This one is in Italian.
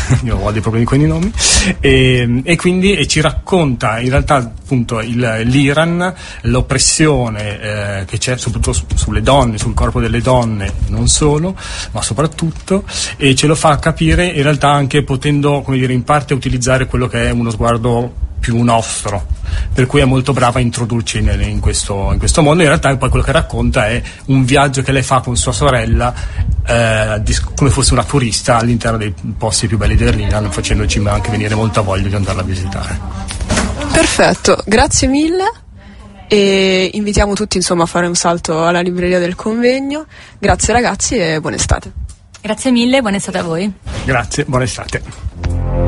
io ho dei problemi con i nomi, e quindi ci racconta in realtà appunto l'Iran, l'oppressione che c'è soprattutto sulle donne, sul corpo delle donne, non solo, ma soprattutto, e ce lo fa capire in realtà anche potendo, come dire, in parte utilizzare quello che è uno sguardo più nostro, per cui è molto brava a introdurci in questo mondo. In realtà poi quello che racconta è un viaggio che lei fa con sua sorella, come fosse una turista all'interno dei posti più belli dell'Iran, facendoci anche venire molta voglia di andarla a visitare. Perfetto, grazie mille, e invitiamo tutti insomma a fare un salto alla libreria del convegno. Grazie ragazzi e buona estate. Grazie mille, buona estate a voi. Grazie, buona estate.